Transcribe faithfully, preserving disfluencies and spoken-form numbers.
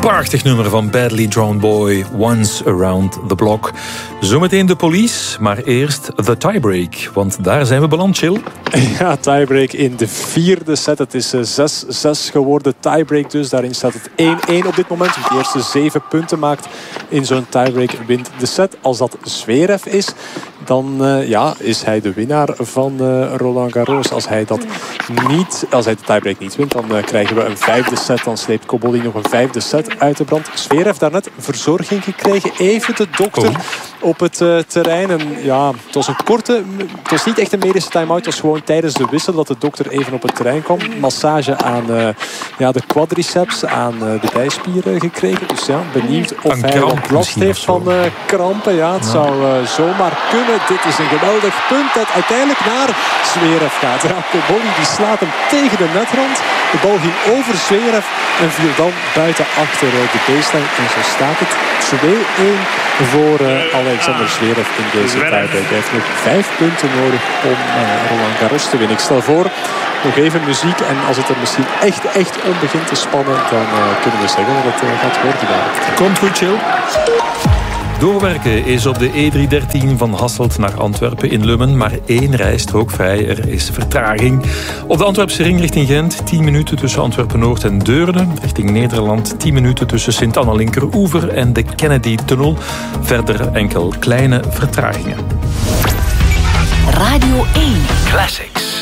Prachtig nummer van Badly Drawn Boy, Once Around the Block. Zometeen de police, maar eerst de tiebreak. Want daar zijn we beland, Chill. Ja, tiebreak in de vierde set. Het is zes zes geworden. Tiebreak dus. Daarin staat het één één op dit moment. Wie de eerste zeven punten maakt in zo'n tiebreak wint de set. Als dat Zverev is, dan uh, ja, is hij de winnaar van uh, Roland Garros. Als hij dat niet, als hij de tiebreak niet wint, dan uh, krijgen we een vijfde set. Dan sleept Cobolli nog een vijfde set uit de brand. Zverev daarnet verzorging gekregen. Even de dokter oh. op het uh, terrein. En ja, het was een korte, het was niet echt een medische time-out. Het was gewoon tijdens de wissel dat de dokter even op het terrein kwam. Massage aan uh, ja, de quadriceps, aan uh, de bijspieren gekregen. Dus ja, benieuwd of een hij wat last heeft van uh, krampen. Ja, het ja. zou uh, zomaar kunnen. Dit is een geweldig punt dat uiteindelijk naar Zverev gaat. Ja, Cobolli die slaat hem tegen de netrand. De bal ging over Zverev en viel dan buiten achter uh, de baseline. En zo staat het twee één voor uh, Alexander Zverev in deze tiebreak. Hij heeft nog vijf punten nodig om uh, Roland Garros te winnen. Ik stel voor, nog even muziek. En als het er misschien echt, echt om begint te spannen, dan uh, kunnen we zeggen dat het uh, gaat worden daar. Komt goed, Chill. Doorwerken is op de E driehonderddertien van Hasselt naar Antwerpen in Lummen. Maar één rijstrook vrij. Er is vertraging. Op de Antwerpse ring richting Gent. tien minuten tussen Antwerpen-Noord en Deurne. Richting Nederland tien minuten tussen Sint-Anna-Linkeroever en de Kennedy-tunnel. Verder enkel kleine vertragingen. Radio één Classics.